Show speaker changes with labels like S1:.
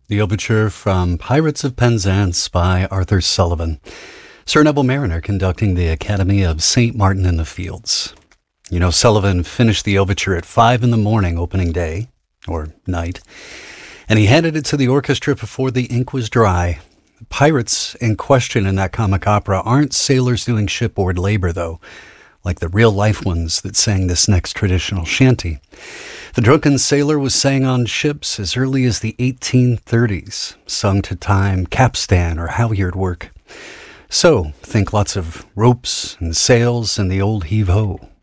S1: The overture from Pirates of Penzance by Arthur Sullivan. Sir Neville Mariner conducting the Academy of St. Martin in the Fields. You know, Sullivan finished the overture at 5 a.m. opening day, or night, and he handed it to the orchestra before the ink was dry. The pirates in question in that comic opera aren't sailors doing shipboard labor, though, like the real-life ones that sang this next traditional shanty. The drunken sailor was sang on ships as early as the 1830s, sung to time capstan or halyard work. So, think lots of ropes and sails and the old heave-ho.